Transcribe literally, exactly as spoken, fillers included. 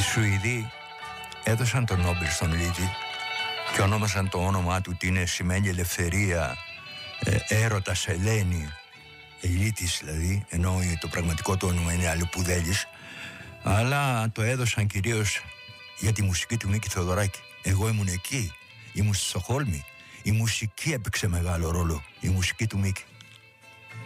Σουηδοί έδωσαν τον Νόμπελ στον Λίτζι και ονόμασαν το όνομά του ότι είναι, σημαίνει ελευθερία, ε, έρωτας, ελένη, ελίτης δηλαδή, ενώ το πραγματικό του όνομα είναι Αλλοπουδέλης, αλλά το έδωσαν κυρίως για τη μουσική του Μίκη Θεοδωράκη. Εγώ ήμουν εκεί, ήμουν στη Στοκχόλμη, η μουσική έπαιξε μεγάλο ρόλο, η μουσική του Μίκη.